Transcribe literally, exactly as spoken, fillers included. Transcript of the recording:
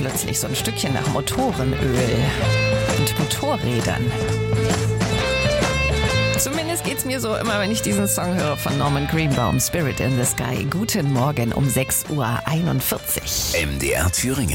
plötzlich so ein Stückchen nach Motorenöl und Motorrädern. Zumindest geht's mir so immer, wenn ich diesen Song höre von Norman Greenbaum, Spirit in the Sky. Guten Morgen um sechs Uhr einundvierzig. M D R Thüringen.